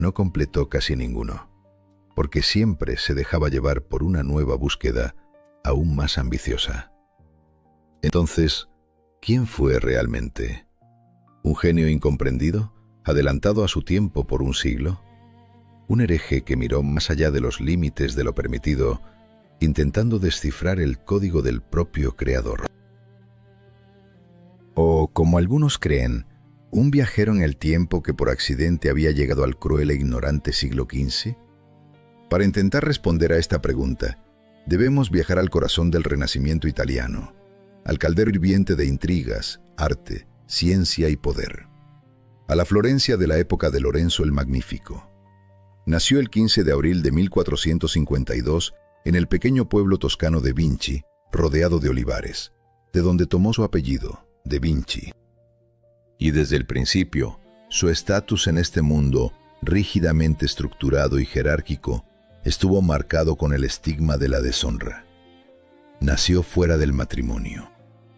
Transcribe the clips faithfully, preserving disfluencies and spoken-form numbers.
no completó casi ninguno, porque siempre se dejaba llevar por una nueva búsqueda aún más ambiciosa. Entonces, ¿quién fue realmente? ¿Un genio incomprendido, adelantado a su tiempo por un siglo? ¿Un hereje que miró más allá de los límites de lo permitido, intentando descifrar el código del propio creador? O, como algunos creen, un viajero en el tiempo que por accidente había llegado al cruel e ignorante siglo quince? Para intentar responder a esta pregunta, debemos viajar al corazón del Renacimiento italiano, al caldero hirviente de intrigas, arte, ciencia y poder, a la Florencia de la época de Lorenzo el Magnífico. Nació el quince de abril de mil cuatrocientos cincuenta y dos en el pequeño pueblo toscano de Vinci, rodeado de olivares, de donde tomó su apellido, de Vinci. Y desde el principio, su estatus en este mundo, rígidamente estructurado y jerárquico, estuvo marcado con el estigma de la deshonra. Nació fuera del matrimonio.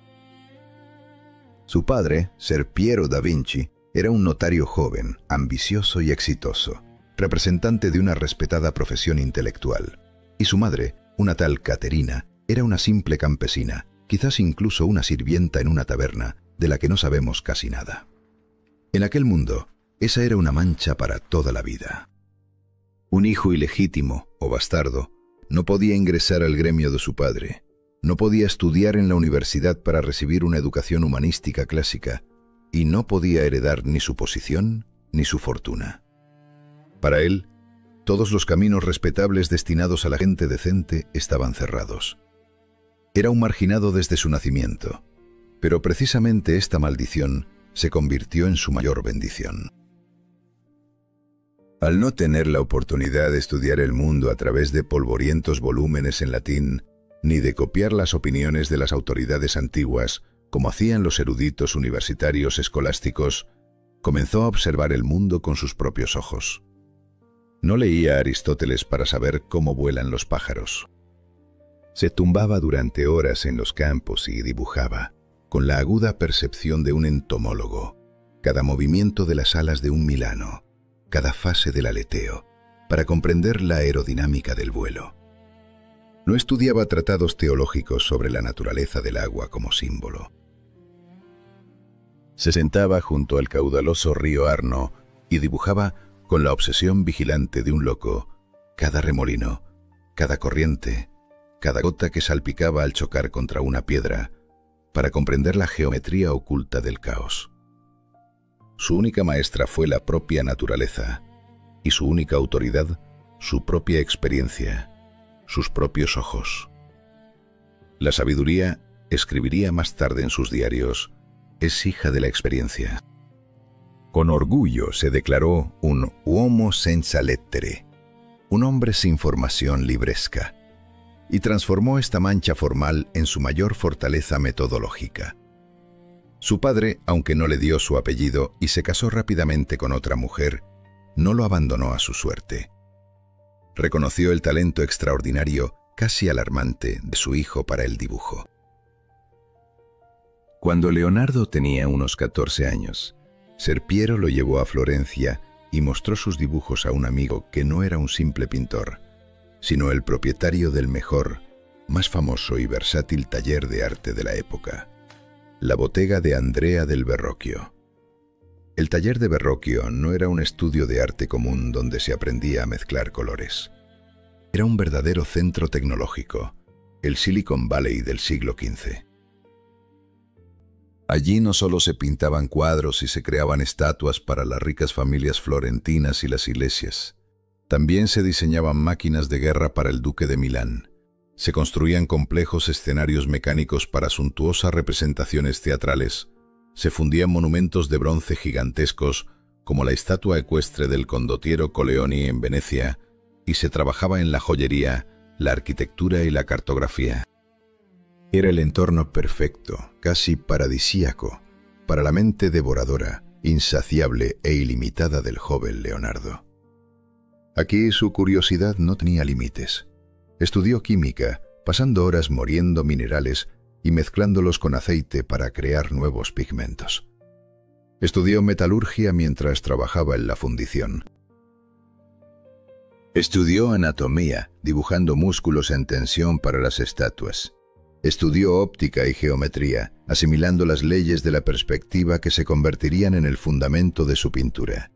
Su padre, Ser Piero da Vinci, era un notario joven, ambicioso y exitoso, representante de una respetada profesión intelectual. Y su madre, una tal Caterina, era una simple campesina, quizás incluso una sirvienta en una taberna, de la que no sabemos casi nada. En aquel mundo, esa era una mancha para toda la vida. Un hijo ilegítimo, o bastardo, no podía ingresar al gremio de su padre, no podía estudiar en la universidad para recibir una educación humanística clásica, y no podía heredar ni su posición ni su fortuna. Para él, todos los caminos respetables destinados a la gente decente estaban cerrados. Era un marginado desde su nacimiento, pero precisamente esta maldición se convirtió en su mayor bendición. Al no tener la oportunidad de estudiar el mundo a través de polvorientos volúmenes en latín, ni de copiar las opiniones de las autoridades antiguas, como hacían los eruditos universitarios escolásticos, comenzó a observar el mundo con sus propios ojos. No leía a Aristóteles para saber cómo vuelan los pájaros. Se tumbaba durante horas en los campos y dibujaba, con la aguda percepción de un entomólogo, cada movimiento de las alas de un milano, cada fase del aleteo, para comprender la aerodinámica del vuelo. No estudiaba tratados teológicos sobre la naturaleza del agua como símbolo. Se sentaba junto al caudaloso río Arno y dibujaba, con la obsesión vigilante de un loco, cada remolino, cada corriente, cada gota que salpicaba al chocar contra una piedra, para comprender la geometría oculta del caos. Su única maestra fue la propia naturaleza, y su única autoridad, su propia experiencia, sus propios ojos. La sabiduría, escribiría más tarde en sus diarios, es hija de la experiencia. Con orgullo se declaró un uomo senza lettere, un hombre sin formación libresca, y transformó esta mancha formal en su mayor fortaleza metodológica. Su padre, aunque no le dio su apellido y se casó rápidamente con otra mujer, no lo abandonó a su suerte. Reconoció el talento extraordinario, casi alarmante, de su hijo para el dibujo. Cuando Leonardo tenía unos catorce años, Ser Piero lo llevó a Florencia y mostró sus dibujos a un amigo que no era un simple pintor, sino el propietario del mejor, más famoso y versátil taller de arte de la época, la bottega de Andrea del Verrocchio. El taller de Verrocchio no era un estudio de arte común donde se aprendía a mezclar colores. Era un verdadero centro tecnológico, el Silicon Valley del siglo quince. Allí no solo se pintaban cuadros y se creaban estatuas para las ricas familias florentinas y las iglesias. También se diseñaban máquinas de guerra para el duque de Milán. Se construían complejos escenarios mecánicos para suntuosas representaciones teatrales. Se fundían monumentos de bronce gigantescos, como la estatua ecuestre del condottiero Coleoni en Venecia, y se trabajaba en la joyería, la arquitectura y la cartografía. Era el entorno perfecto, casi paradisíaco, para la mente devoradora, insaciable e ilimitada del joven Leonardo. Aquí su curiosidad no tenía límites. Estudió química, pasando horas moliendo minerales y mezclándolos con aceite para crear nuevos pigmentos. Estudió metalurgia mientras trabajaba en la fundición. Estudió anatomía, dibujando músculos en tensión para las estatuas. Estudió óptica y geometría, asimilando las leyes de la perspectiva que se convertirían en el fundamento de su pintura.